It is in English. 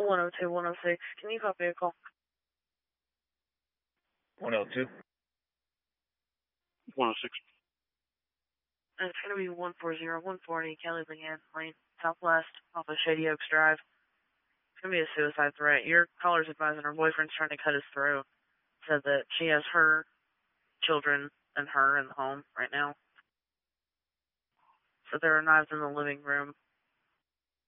102, 106. Can you copy a call? 102. 106. And it's going to be 140, 140 Kelly Leanne Lane, Southwest, off of Shady Oaks Drive. It's going to be a suicide threat. Your caller's advising her boyfriend's trying to cut his throat. Said that she has her children and her in the home right now. So there are knives in the living room.